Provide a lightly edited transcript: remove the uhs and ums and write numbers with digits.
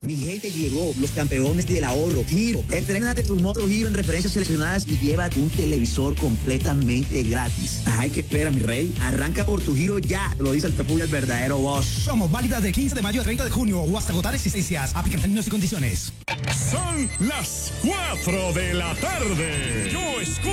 Mi gente, llegó los campeones del ahorro, Giro. Entrénate tu moto Giro en referencias seleccionadas y llévate un televisor completamente gratis. Ay, ¿qué espera, mi rey? Arranca por tu Giro ya, lo dice el Tapuya, el verdadero boss. Somos válidas del 15 de mayo al 30 de junio o hasta agotar existencias. Aplican términos y condiciones. Son las 4 de la tarde. Yo escucho